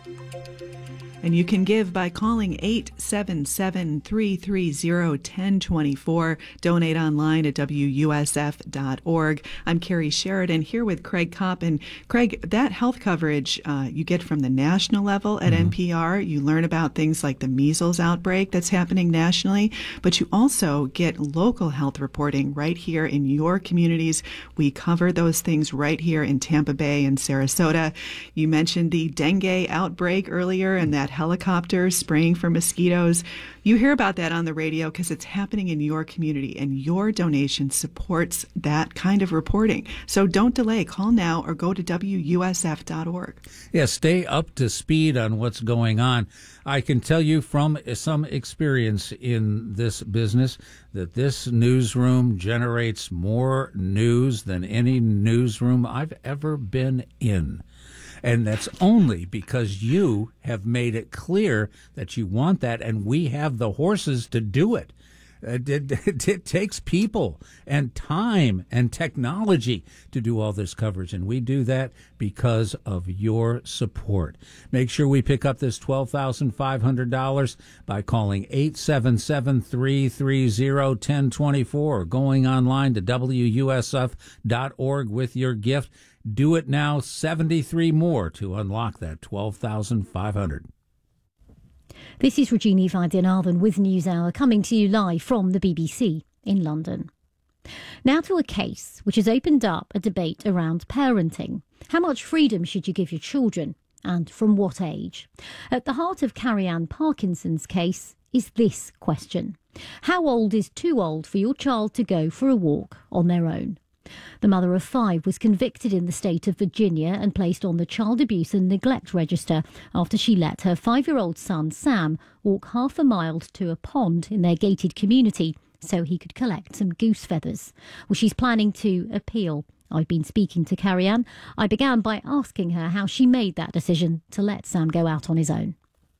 Speaker 6: And you can give by calling eight seven seven, three three zero, one zero two four. Donate online at W U S F dot org. I'm Carrie Sheridan here with Craig Kopp. And Craig, that health coverage uh, you get from the national level at mm-hmm. N P R. You learn about things like the measles outbreak that's happening nationally, but you also get local health reporting right here in your communities. We cover those things right here in Tampa Bay and Sarasota. You mentioned the dengue outbreak earlier and that helicopter spraying for mosquitoes. You hear about that on the radio because it's happening in your community, and your donation supports that kind of reporting. So don't delay. Call now or go to W U S F dot org.
Speaker 1: Yeah, stay up to speed on what's going on. I can tell you from some experience in this business that this newsroom generates more news than any newsroom I've ever been in. And that's only because you have made it clear that you want that, and we have the horses to do it. It, it, it takes people and time and technology to do all this coverage, and we do that because of your support. Make sure we pick up this twelve thousand five hundred dollars by calling eight seven seven, three three zero, one zero two four or going online to W U S F dot org with your gift. Do it now, seventy-three more to unlock that twelve thousand five hundred dollars.
Speaker 19: This is Regina Vaidyanathan with NewsHour, coming to you live from the B B C in London. Now to a case which has opened up a debate around parenting. How much freedom should you give your children, and from what age? At the heart of Carrie-Anne Parkinson's case is this question. How old is too old for your child to go for a walk on their own? The mother of five was convicted in the state of Virginia and placed on the child abuse and neglect register after she let her five-year-old son, Sam, walk half a mile to a pond in their gated community so he could collect some goose feathers. Well, she's planning to appeal. I've been speaking to Carrie-Anne. I began by asking her how she made that decision to let Sam go out on his own.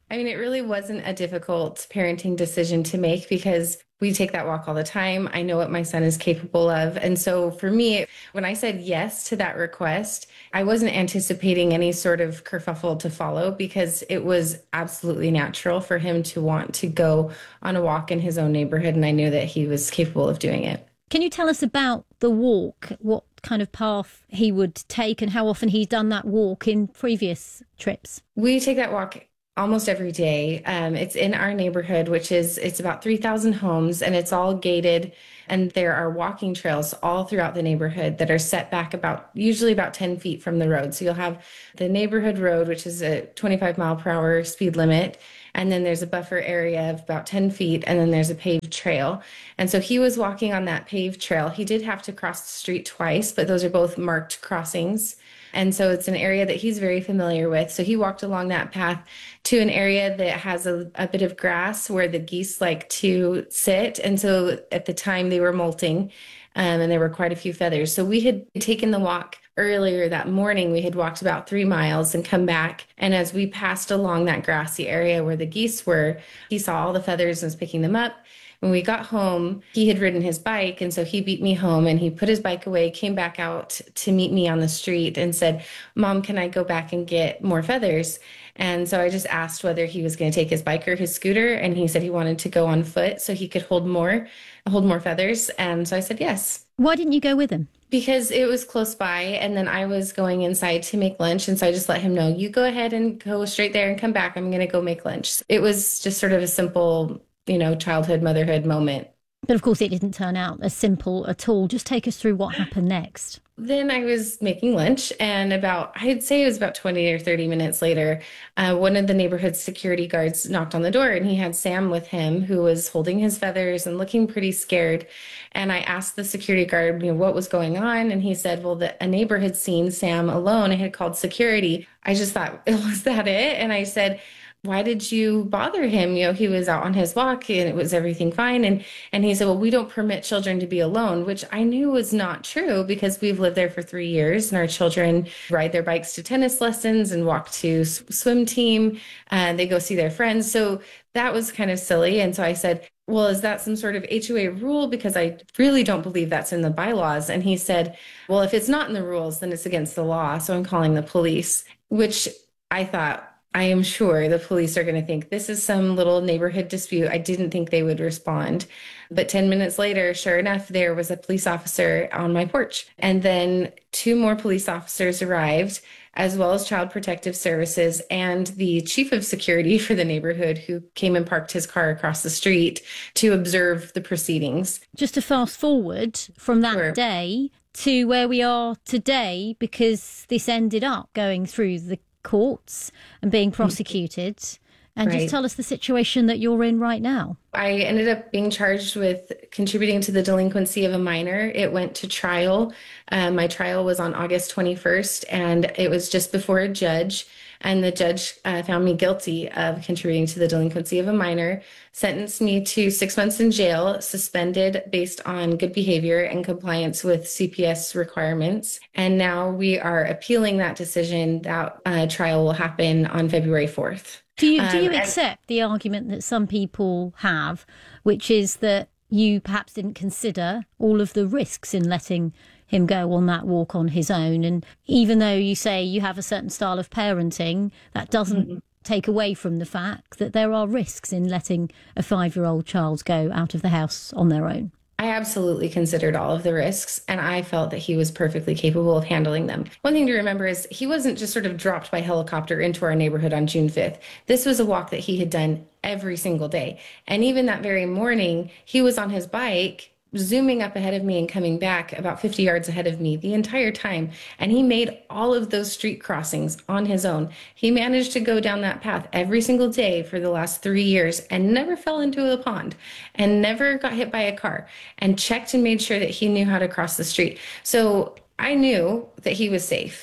Speaker 9: I mean, it really wasn't a difficult parenting decision to make because we take that walk all the time. I know what my son is capable of. And so for me, when I said yes to that request, I wasn't anticipating any sort of kerfuffle to follow because it was absolutely natural for him to want to go on a walk in his own neighborhood. And I knew that he was capable of doing it.
Speaker 19: Can you tell us about the walk? What kind of path he would take and how often he's done that walk in previous trips?
Speaker 9: We take that walk almost every day. Um, it's in our neighborhood, which is, it's about three thousand homes and it's all gated. And there are walking trails all throughout the neighborhood that are set back about, usually about ten feet from the road. So you'll have the neighborhood road, which is a twenty-five mile per hour speed limit. And then there's a buffer area of about ten feet. And then there's a paved trail. And so he was walking on that paved trail. He did have to cross the street twice, but those are both marked crossings. And so it's an area that he's very familiar with. So he walked along that path to an area that has a, a bit of grass where the geese like to sit. And so at the time they were molting um, and there were quite a few feathers. So we had taken the walk earlier that morning. We had walked about three miles and come back. And as we passed along that grassy area where the geese were, he saw all the feathers and was picking them up. When we got home, he had ridden his bike, and so he beat me home, and he put his bike away, came back out to meet me on the street and said, "Mom, can I go back and get more feathers?" And so I just asked whether he was going to take his bike or his scooter, and he said he wanted to go on foot so he could hold more, hold more feathers. And so I said yes.
Speaker 19: Why didn't you go with him?
Speaker 9: Because it was close by, and then I was going inside to make lunch, and so I just let him know, you go ahead and go straight there and come back. I'm going to go make lunch. It was just sort of a simple, you know, childhood, motherhood moment.
Speaker 19: But of course, it didn't turn out as simple at all. Just take us through what happened next.
Speaker 9: Then I was making lunch, and about, I'd say it was about twenty or thirty minutes later, uh, one of the neighborhood security guards knocked on the door, and he had Sam with him, who was holding his feathers and looking pretty scared. And I asked the security guard, you know, what was going on? And he said, well, the, a neighbor had seen Sam alone and had called security. I just thought, was that it? And I said, why did you bother him? You know, he was out on his walk and it was everything fine. And, and he said, well, we don't permit children to be alone, which I knew was not true because we've lived there for three years and our children ride their bikes to tennis lessons and walk to swim team and they go see their friends. So that was kind of silly. And so I said, well, is that some sort of H O A rule? Because I really don't believe that's in the bylaws. And he said, well, if it's not in the rules, then it's against the law. So I'm calling the police, which I thought, I am sure the police are going to think this is some little neighborhood dispute. I didn't think they would respond. But ten minutes later, sure enough, there was a police officer on my porch. And then two more police officers arrived, as well as Child Protective Services and the chief of security for the neighborhood, who came and parked his car across the street to observe the proceedings.
Speaker 19: Just to fast forward from that
Speaker 9: Sure.
Speaker 19: day to where we are today, because this ended up going through the courts and being prosecuted. And
Speaker 9: Right.
Speaker 19: just tell us the situation that you're in right now.
Speaker 9: I ended up being charged with contributing to the delinquency of a minor. It went to trial. Um, my trial was on August twenty-first, and it was just before a judge. And the judge uh, found me guilty of contributing to the delinquency of a minor, sentenced me to six months in jail, suspended based on good behavior and compliance with C P S requirements. And now we are appealing that decision. That uh, trial will happen on February fourth.
Speaker 19: Do you do
Speaker 9: Um,
Speaker 19: you
Speaker 9: and-
Speaker 19: accept the argument that some people have, which is that you perhaps didn't consider all of the risks in letting him go on that walk on his own? And even though you say you have a certain style of parenting, that doesn't
Speaker 9: Mm-hmm.
Speaker 19: take away from the fact that there are risks in letting a five-year-old child go out of the house on their own.
Speaker 9: I absolutely considered all of the risks, and I felt that he was perfectly capable of handling them. One thing to remember is he wasn't just sort of dropped by helicopter into our neighborhood on June fifth. This was a walk that he had done every single day. And even that very morning, he was on his bike, zooming up ahead of me and coming back about fifty yards ahead of me the entire time. And he made all of those street crossings on his own. He managed to go down that path every single day for the last three years and never fell into a pond and never got hit by a car and checked and made sure that he knew how to cross the street. So I knew that he was safe.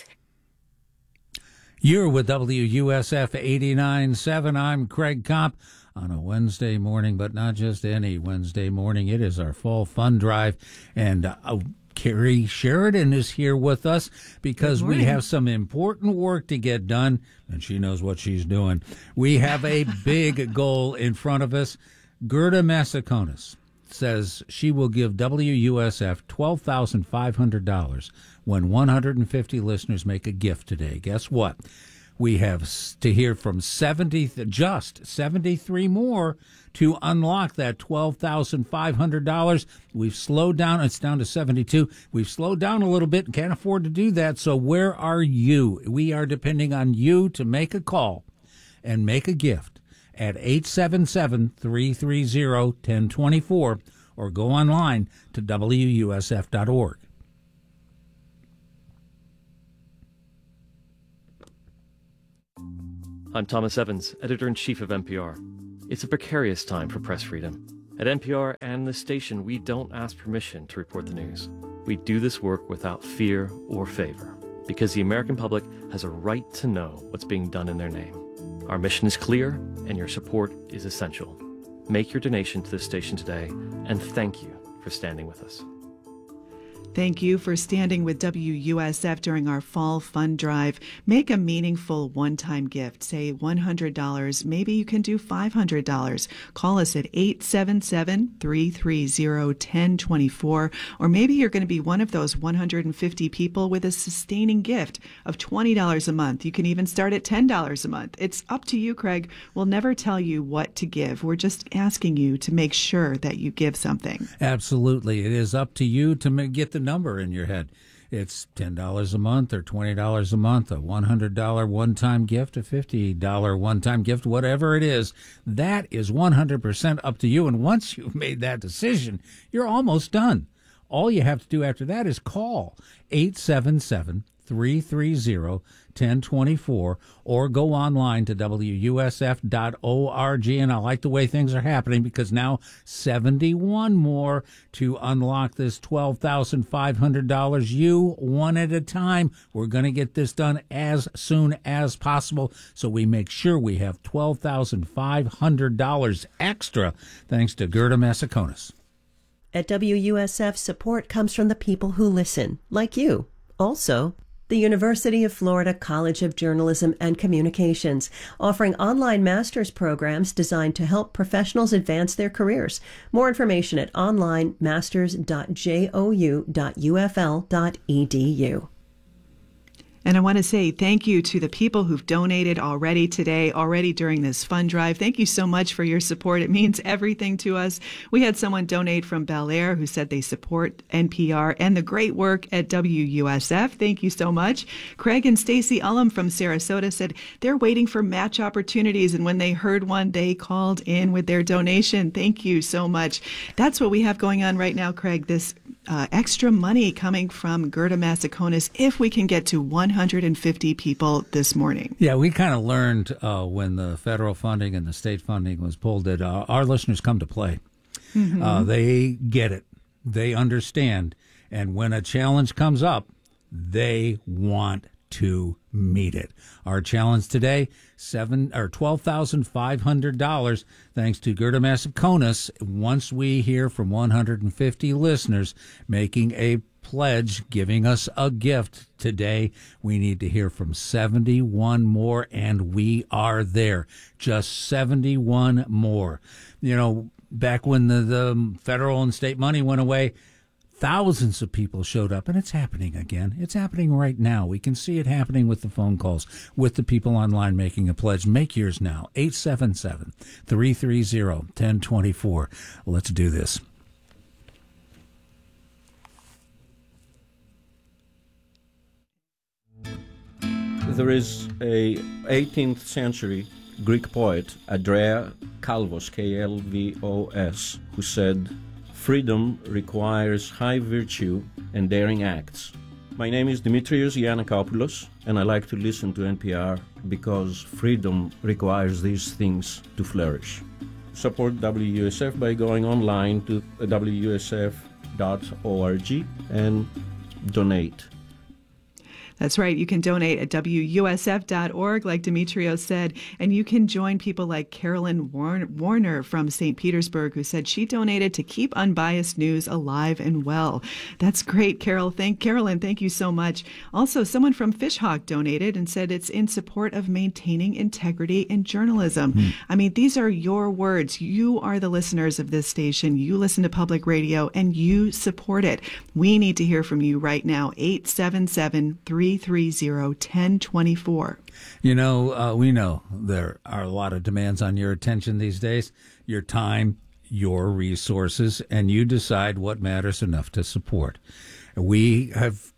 Speaker 1: You're with W U S F eighty-nine point seven. I'm Craig Kopp on a Wednesday morning, but not just any Wednesday morning. It is our fall fun drive, and uh, Carrie Sheridan is here with us because we have some important work to get done, and she knows what she's doing. We have a big goal in front of us. Gerda Massaconis says she will give W U S F twelve thousand five hundred dollars when one hundred fifty listeners make a gift today. Guess what? We have to hear from seventy, just seventy-three more to unlock that twelve thousand five hundred dollars. We've slowed down. It's down to seventy-two. We've slowed down a little bit and can't afford to do that. So where are you? We are depending on you to make a call and make a gift at eight seven seven, three three zero, one zero two four or go online to W U S F dot org.
Speaker 10: I'm Thomas Evans, Editor-in-Chief of N P R. It's a precarious time for press freedom. At N P R and this station, we don't ask permission to report the news. We do this work without fear or favor, because the American public has a right to know what's being done in their name. Our mission is clear, and your support is essential. Make your donation to this station today, and thank you for standing with us.
Speaker 6: Thank you for standing with W U S F during our fall fund drive. Make a meaningful one-time gift, say one hundred dollars. Maybe you can do five hundred dollars. Call us at eight seven seven, three three zero, one zero two four. Or maybe you're going to be one of those one hundred fifty people with a sustaining gift of twenty dollars a month. You can even start at ten dollars a month. It's up to you, Craig. We'll never tell you what to give. We're just asking you to make sure that you give something.
Speaker 1: Absolutely. It is up to you to get the number in your head. It's ten dollars a month or twenty dollars a month, a one hundred dollars one-time gift, a fifty dollars one-time gift, whatever it is. That is one hundred percent up to you. And once you've made that decision, you're almost done. All you have to do after that is call eight seven seven, three three zero, one zero two four or go online to W U S F dot org. And I like the way things are happening because now seventy-one more to unlock this twelve thousand five hundred dollars. You one at a time. We're going to get this done as soon as possible so we make sure we have twelve thousand five hundred dollars extra thanks to Gerda Massaconis.
Speaker 7: At W U S F, support comes from the people who listen, like you. Also, the University of Florida College of Journalism and Communications, offering online master's programs designed to help professionals advance their careers. More information at online masters dot j o u dot u f l dot e d u.
Speaker 6: And I want to say thank you to the people who've donated already today, already during this fund drive. Thank you so much for your support. It means everything to us. We had someone donate from Bel Air who said they support N P R and the great work at W U S F. Thank you so much. Craig and Stacy Ullum from Sarasota said they're waiting for match opportunities, and when they heard one, they called in with their donation. Thank you so much. That's what we have going on right now, Craig, this uh, extra money coming from Gerda Massaconis if we can get to one hundred fifty people this morning.
Speaker 1: Yeah, we kind of learned uh, when the federal funding and the state funding was pulled that uh, our listeners come to play. Mm-hmm. Uh, they get it. They understand. And when a challenge comes up, they want to meet it. Our challenge today, seven or twelve thousand five hundred dollars, thanks to Gerda Massaconis. Once we hear from one hundred fifty listeners making a pledge, giving us a gift today, we need to hear from seventy-one more, and we are there. Just seventy-one more. You know, back when the, the federal and state money went away, thousands of people showed up, and it's happening again. It's happening right now. We can see it happening with the phone calls, with the people online making a pledge. Make yours now. eight seven seven, three three zero, one zero two four. Let's do this.
Speaker 12: There is a eighteenth century Greek poet, Andrea Kalvos, K L V O S, who said, "Freedom requires high virtue and daring acts." My name is Dimitrios Giannakopoulos, and I like to listen to N P R because freedom requires these things to flourish. Support W U S F by going online to W U S F dot org and donate.
Speaker 6: That's right. You can donate at W U S F dot org, like Demetrios said, and you can join people like Carolyn Warner from Saint Petersburg, who said she donated to keep unbiased news alive and well. That's great, Carol. Thank Carolyn. Thank you so much. Also, someone from Fishhawk donated and said it's in support of maintaining integrity in journalism. Mm. I mean, these are your words. You are the listeners of this station. You listen to public radio and you support it. We need to hear from you right now. eight seven seven, three three zero, one zero two four.
Speaker 1: You know, uh, we know there are a lot of demands on your attention these days, your time, your resources, and you decide what matters enough to support. We have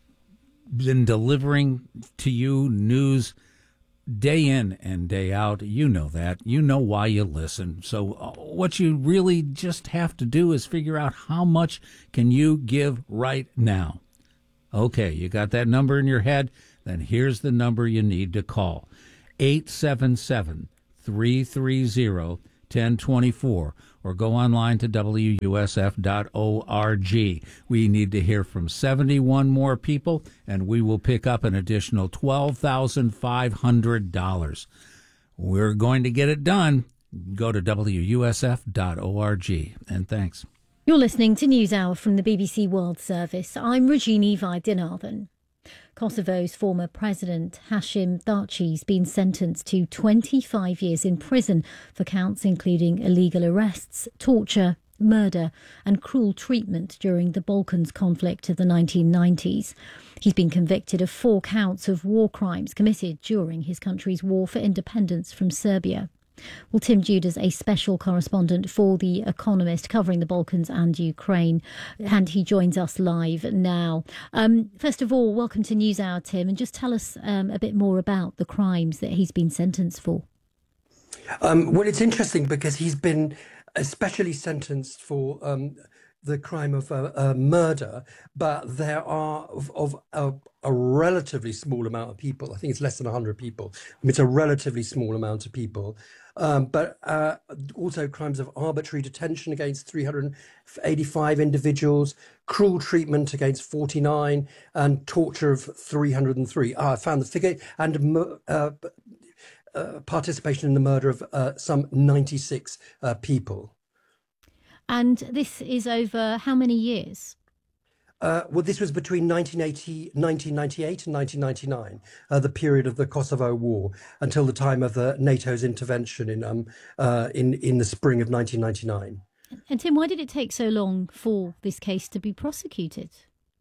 Speaker 1: been delivering to you news day in and day out. You know that. You know why you listen. So uh, what you really just have to do is figure out how much can you give right now. Okay, you got that number in your head? Then here's the number you need to call. eight seven seven, three three zero, one zero two four or go online to W U S F dot org. We need to hear from seventy-one more people, and we will pick up an additional twelve thousand five hundred dollars. We're going to get it done. Go to W U S F dot org, and thanks.
Speaker 19: You're listening to NewsHour from the B B C World Service. I'm Rajini Vaidyanathan. Kosovo's former president, Hashim Thaçi's been sentenced to twenty-five years in prison for counts including illegal arrests, torture, murder and cruel treatment during the Balkans conflict of the nineteen nineties. He's been convicted of four counts of war crimes committed during his country's war for independence from Serbia. Well, Tim Jude is a special correspondent for The Economist covering the Balkans and Ukraine, and he joins us live now. Um, first of all, welcome to NewsHour, Tim, and just tell us um, a bit more about the crimes that he's been sentenced for.
Speaker 13: Um, well, it's interesting because he's been especially sentenced for um, the crime of uh, uh, murder, but there are of, of a, a relatively small amount of people. I think it's less than one hundred people. I mean, it's a relatively small amount of people. Um, but uh, also crimes of arbitrary detention against three hundred eighty-five individuals, cruel treatment against forty-nine, and torture of three hundred three. Ah, I found the figure, and uh, uh, participation in the murder of uh, some ninety-six uh, people.
Speaker 19: And this is over how many years?
Speaker 13: Uh, well, this was between nineteen eighty, nineteen ninety-eight and nineteen ninety-nine, uh, the period of the Kosovo War, until the time of the NATO's intervention in um uh, in in the spring of nineteen ninety-nine.
Speaker 19: And Tim, why did it take so long for this case to be prosecuted?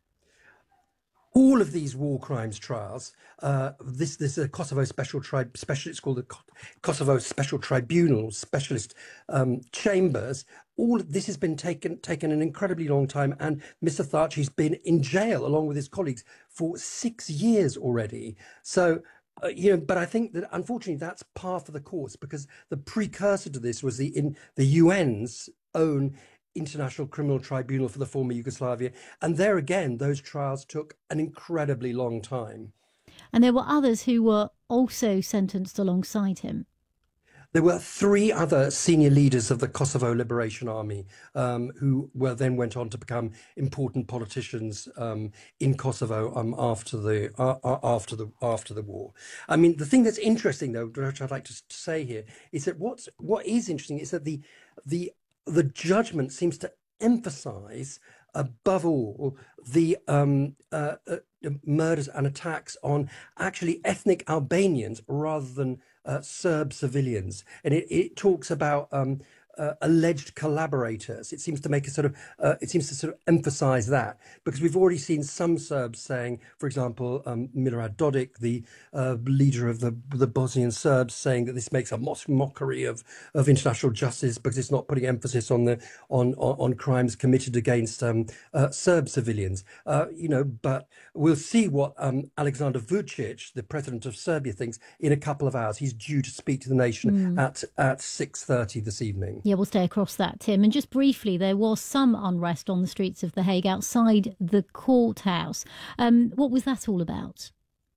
Speaker 13: All of these war crimes trials, uh, this this is a Kosovo special tri- special. It's called the Kosovo Special Tribunal, specialist um, chambers. All of this has been taken taken an incredibly long time, and Mister Thaçi's been in jail along with his colleagues for six years already. So, uh, you know, but I think that unfortunately that's par for the course, because the precursor to this was the in the U N's own International Criminal Tribunal for the former Yugoslavia, and there again, those trials took an incredibly long time.
Speaker 19: And there were others who were also sentenced alongside him.
Speaker 13: There were three other senior leaders of the Kosovo Liberation Army um, who were then went on to become important politicians um, in Kosovo um, after the uh, after the after the war. I mean, the thing that's interesting, though, which I'd like to say here, is that what's what is interesting is that the the the judgment seems to emphasize, above all, the um, uh, uh, murders and attacks on actually ethnic Albanians rather than uh, Serb civilians. And it, it talks about um, uh, alleged collaborators. It seems to make a sort of, uh, it seems to sort of emphasize that, because we've already seen some Serbs saying, for example, um, Milorad Dodik, the uh, leader of the the Bosnian Serbs, saying that this makes a mockery of, of international justice because it's not putting emphasis on the on on, on crimes committed against um, uh, Serb civilians. Uh, you know, but we'll see what um, Alexander Vucic, the president of Serbia, thinks in a couple of hours. He's due to speak to the nation mm. at at six thirty this evening.
Speaker 19: Yeah, we'll stay across that, Tim. And just briefly, there was some unrest on the streets of The Hague outside the courthouse. Um, what was that all about?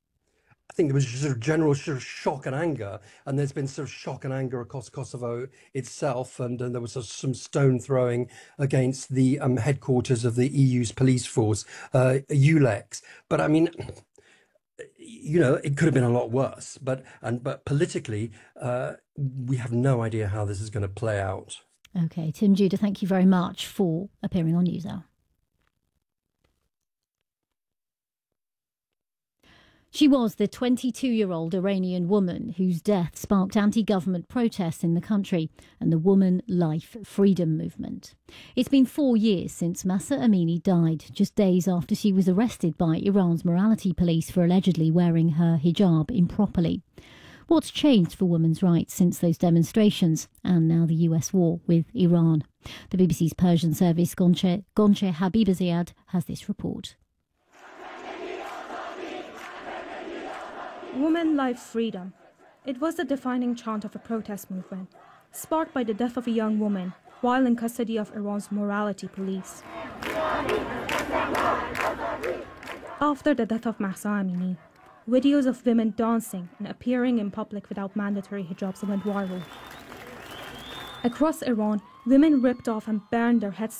Speaker 13: I think there was sort of general sort of shock and anger, and there's been sort of shock and anger across Kosovo itself, and, and there was sort of some stone throwing against the um, headquarters of the E U's police force, uh, EULEX. But I mean, you know, it could have been a lot worse. But and but politically, uh, we have no idea how this is going to play out.
Speaker 19: Okay, Tim Judah, thank you very much for appearing on NewsHour. She was the twenty-two-year-old Iranian woman whose death sparked anti-government protests in the country and the Woman Life Freedom movement. It's been four years since Mahsa Amini died, just days after she was arrested by Iran's morality police for allegedly wearing her hijab improperly. What's changed for women's rights since those demonstrations and now the U S war with Iran? The B B C's Persian service, Gonche, Gonche Habibaziad, has this report.
Speaker 14: Woman, Life, Freedom. It was the defining chant of a protest movement, sparked by the death of a young woman while in custody of Iran's morality police. After the death of Mahsa Amini, videos of women dancing and appearing in public without mandatory hijabs went viral. Across Iran, women ripped off and burned their heads